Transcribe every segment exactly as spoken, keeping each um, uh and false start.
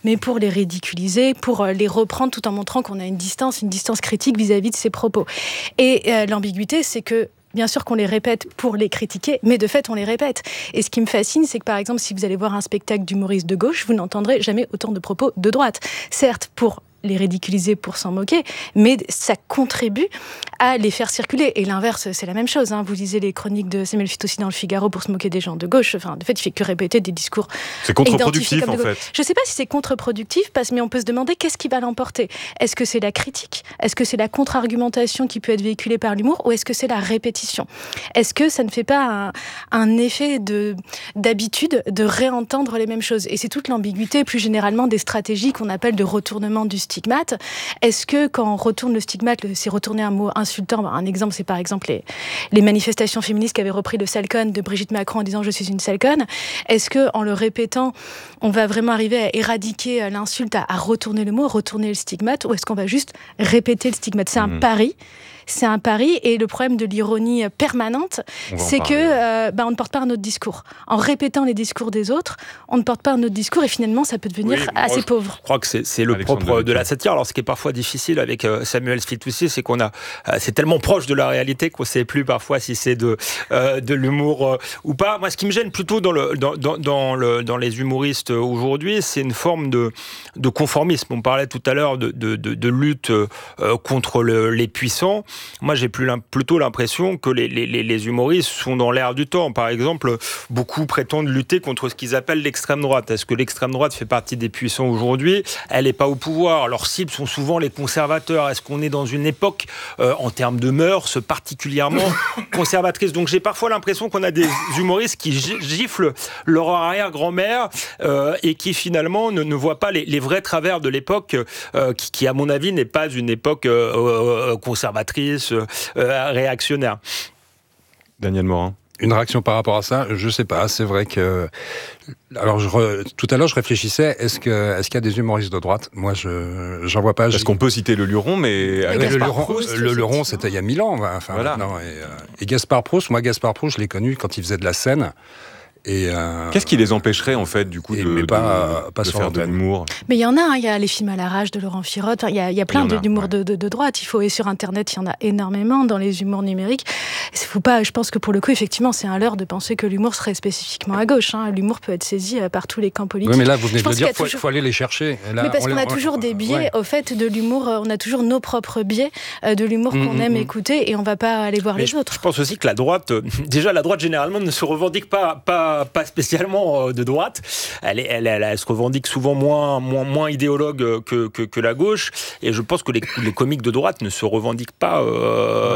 mais pour les ridiculiser, pour les reprendre tout en montrant qu'on a une distance, une distance critique vis-à-vis de ses propos. Et euh, l'ambiguïté, c'est que bien sûr qu'on les répète pour les critiquer, mais de fait, on les répète. Et ce qui me fascine, c'est que par exemple, si vous allez voir un spectacle d'humoristes de gauche, vous n'entendrez jamais autant de propos de droite. Certes, pour les ridiculiser, pour s'en moquer, mais ça contribue à les faire circuler. Et l'inverse, c'est la même chose. Hein. Vous lisez les chroniques de Samuel Fitoussi dans le Figaro pour se moquer des gens de gauche. Enfin, de fait, il fait que répéter des discours. C'est contre-productif, en fait. Je ne sais pas si c'est contre-productif, parce, mais on peut se demander qu'est-ce qui va l'emporter. Est-ce que c'est la critique ? Est-ce que c'est la contre-argumentation qui peut être véhiculée par l'humour ? Ou est-ce que c'est la répétition ? Est-ce que ça ne fait pas un, un effet de, d'habitude de réentendre les mêmes choses ? Et c'est toute l'ambiguïté, plus généralement, des stratégies qu'on appelle de retournement du stigmate. Est-ce que quand on retourne le stigmate, c'est retourner un mot insultant ? Un exemple, c'est par exemple les, les manifestations féministes qui avaient repris le sale conne de Brigitte Macron en disant « je suis une sale conne ». Est-ce qu'en le répétant, on va vraiment arriver à éradiquer l'insulte, à, à retourner le mot, retourner le stigmate, ou est-ce qu'on va juste répéter le stigmate ? C'est un mmh. pari. C'est un pari, et le problème de l'ironie permanente, c'est que euh, bah, on ne porte pas un autre discours. En répétant les discours des autres, on ne porte pas un autre discours, et finalement, ça peut devenir oui, assez je pauvre. Je crois que c'est, c'est le Alexandre propre de, de la satire. Alors, ce qui est parfois difficile avec euh, Samuel Fitoussi, c'est qu'on a, euh, c'est tellement proche de la réalité qu'on ne sait plus parfois si c'est de, euh, de l'humour euh, ou pas. Moi, ce qui me gêne plutôt dans, le, dans, dans, dans, le, dans les humoristes aujourd'hui, c'est une forme de, de conformisme. On parlait tout à l'heure de, de, de, de lutte euh, contre le, les puissants. Moi, j'ai plus, plutôt l'impression que les, les, les humoristes sont dans l'air du temps. Par exemple, beaucoup prétendent lutter contre ce qu'ils appellent l'extrême droite. Est-ce que l'extrême droite fait partie des puissants aujourd'hui ? Elle n'est pas au pouvoir. Leurs cibles sont souvent les conservateurs. Est-ce qu'on est dans une époque, euh, en termes de mœurs, particulièrement conservatrice ? Donc, j'ai parfois l'impression qu'on a des humoristes qui giflent leur arrière-grand-mère euh, et qui, finalement, ne, ne voient pas les, les vrais travers de l'époque euh, qui, qui, à mon avis, n'est pas une époque euh, euh, conservatrice, Euh, réactionnaire. Daniel Morin. Une réaction par rapport à ça, je sais pas, c'est vrai que... Alors, je re... tout à l'heure, je réfléchissais, est-ce, que... est-ce qu'il y a des humoristes de droite ? Moi, je j'en vois pas. Parce je... qu'on peut citer le Luron, mais... mais le Luron, Proust, le Luron, c'était il y a mille ans. Enfin, voilà. Maintenant, et, euh... et Gaspard Proust, moi, Gaspard Proust, je l'ai connu quand il faisait de la scène. Et euh... Qu'est-ce qui les empêcherait en fait du coup de, mais pas, de, pas de faire de l'humour ? Mais il y en a, hein, il y a les films à la rage de Laurent Firotte, il y a, il y a plein de, d'humour ouais. de, de, de droite. Il faut, et sur Internet, il y en a énormément dans les humours numériques. Faut pas, je pense que pour le coup, effectivement, c'est un leurre de penser que l'humour serait spécifiquement à gauche. Hein. L'humour peut être saisi par tous les camps politiques. Oui, mais là, vous venez de le dire, il faut, toujours... faut aller les chercher. Là, mais parce on qu'on les... a toujours des biais ouais. au fait de l'humour. On a toujours nos propres biais de l'humour mmh, qu'on mmh. aime écouter, et on va pas aller voir mais les je, autres. Je pense aussi que la droite, déjà la droite généralement ne se revendique pas, pas, pas spécialement de droite, elle, est, elle, elle, elle se revendique souvent moins, moins, moins idéologue que, que, que la gauche, et je pense que les, les comiques de droite ne se revendiquent pas euh, ouais.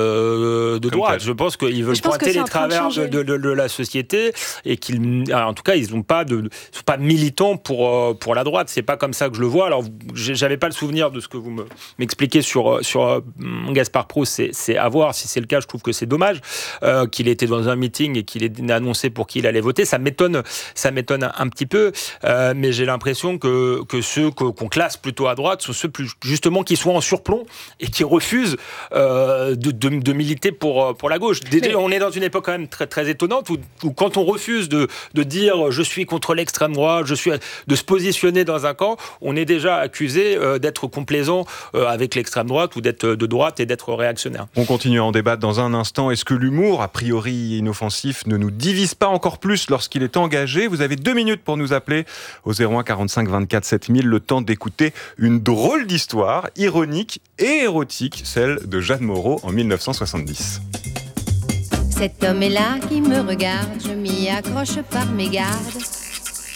euh, de Comme droite. Tel. Je pense qu'ils veulent pointer les travers de, de, de, de la société, et qu'ils, en tout cas, ils ne pas de, sont pas militants pour, pour la droite. C'est pas comme ça que je le vois. Alors, j'avais pas le souvenir de ce que vous me, m'expliquez sur, sur Gaspard Proust. C'est, c'est à voir. Si c'est le cas, je trouve que c'est dommage euh, qu'il était dans un meeting et qu'il ait annoncé pour qui il allait voter. Ça m'étonne Ça m'étonne un, un petit peu, euh, mais j'ai l'impression que, que ceux que, qu'on classe plutôt à droite sont ceux plus, justement qui sont en surplomb et qui refusent euh, de, de, de militer pour, pour la gauche. Déjà, mais... on est dans une époque quand même très, très étonnante où, où quand on refuse de, de dire je suis contre l'extrême droite, je suis, de se positionner dans un camp, on est déjà accusé euh, d'être complaisant euh, avec l'extrême droite ou d'être de droite et d'être réactionnaire. On continue à en débattre dans un instant. Est-ce que l'humour, a priori inoffensif, ne nous divise pas encore plus lorsqu'il est engagé ? Vous avez deux minutes pour nous appeler au zéro un quarante-cinq vingt-quatre sept mille, le temps d'écouter une drôle d'histoire, ironique et érotique, celle de Jeanne Moreau en dix-neuf cent soixante-dix. Cet homme est là qui me regarde, je m'y accroche par mes gardes.